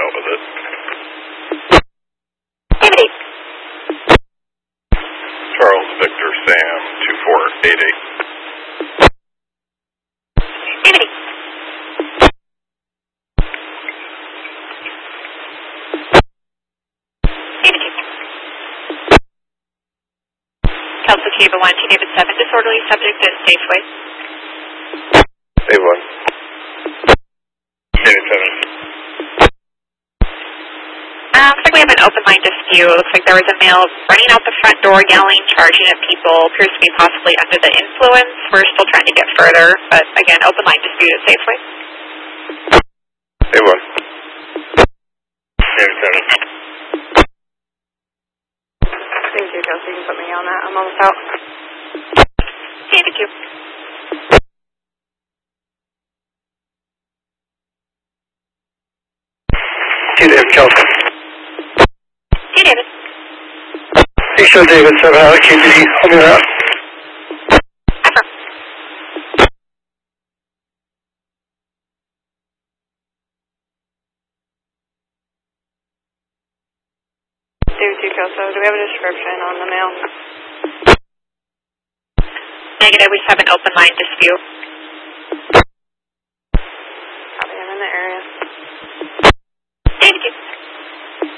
dealt with it. David. Charles Victor Sam 2488. David. Delta Kiva 1 to David 7, disorderly subject in Safeway. Dave 1. David 7. Looks like we have an open line dispute. Looks like there was a male running out the front door, yelling, charging at people. Appears to be possibly under the influence. We're still trying to get further, but again, open line dispute at Safeway. Dave 1. David 7. Thank you, Kelsey. You can put me on that. I'm almost out. Okay, thank you. Hey, David Kelsey. Hey, David. Hey, so David 7 out of KPD. Hold me out. Affirm. David 2 Kelso. Do we have a description on the mail? Negative, we just have an open line dispute.